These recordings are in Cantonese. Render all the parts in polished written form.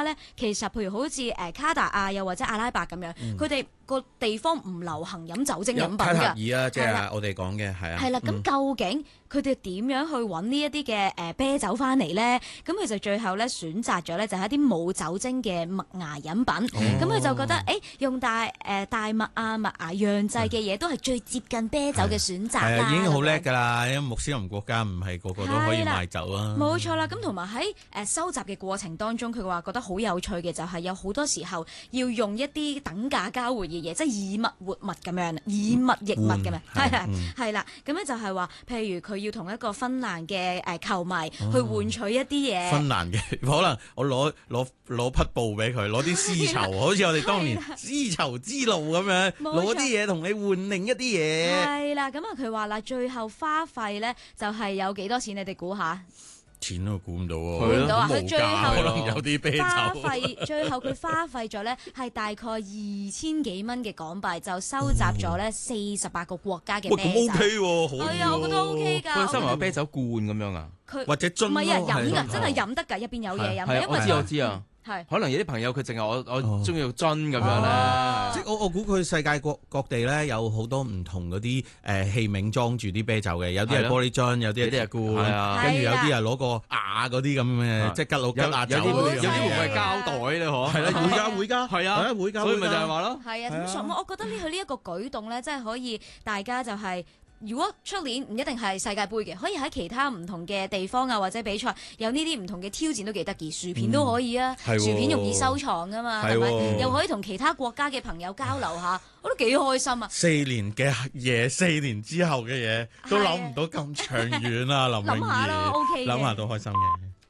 咧，其實譬如好似卡達啊，又或者阿拉伯咁樣，佢哋個地方唔流行飲酒精飲品㗎。 卡塔爾啊，即係我哋講嘅係啊。 係啦，咁究竟佢哋點樣去揾呢一啲嘅啤酒翻嚟咧？咁佢就最後咧選擇咗咧就係一啲冇酒精嘅麥芽飲品。咁佢就覺得用大麥啊、麥芽釀製嘅嘢都係最接近啤酒嘅選擇啦。 已經好叻㗎啦，因為穆斯林國家唔係個個都可以賣酒啊。 冇錯啦，咁同埋喺收集嘅過程當中，佢話覺得好有趣嘅就係有好多時候要用一啲等價交換嘅嘢，即係以物換物咁樣，以物易物咁樣，係啦。咁咧就係話，譬如佢要同一個芬蘭嘅球迷去換取一啲嘢。 芬蘭嘅可能我攞匹布俾佢，攞啲絲綢，好似我哋當年絲綢之路咁樣，攞啲嘢同你換另一啲嘢。 係啦，咁佢話啦，最後花費咧就係有幾多錢？你哋估下？ 錢都估唔到喎， 估唔到啊！佢最後可能有啲啤酒最後佢花費咗咧係大概2000幾蚊嘅港幣，就收集咗咧48個國家嘅啤酒。 咁 OK 喎，好喎。 係啊，我覺得 OK 㗎。 佢收埋個啤酒罐咁樣啊？ 或者樽唔係啊，飲㗎，真係飲得㗎，入邊有嘢飲。因為我知啊。可能有啲朋友佢淨係我中意樽咁樣咧， 即係我估佢世界各地咧有好多唔同嗰啲器皿裝住啲啤酒嘅，有啲係玻璃樽，有啲係罐，跟住有啲係攞個瓦嗰啲咁嘅，即係吉佬吉亞酒嗰啲， 有啲會係膠袋咧，嗬。係啦，會㗎， 係啊， 會㗎， 所以咪就係話咯。 係啊，咁我覺得佢呢一個舉動咧，真係可以大家就係。如果出年唔一定係世界盃嘅，可以喺其他唔同嘅地方啊，或者比賽有呢啲唔同嘅挑戰都幾得意，薯片都可以啊，薯片容易收藏㗎嘛，係咪？又可以同其他國家嘅朋友交流下，我都幾開心啊！4 年嘅嘢，4年之後嘅嘢，都諗唔到咁長遠啊，林詠儀。諗下咯 ，OK 嘅。 諗下都開心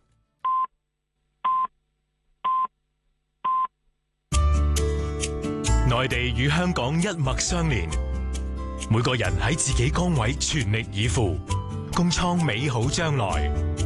嘅。內地與香港一脈相連。每個人喺自己崗位全力以赴，共創美好將來。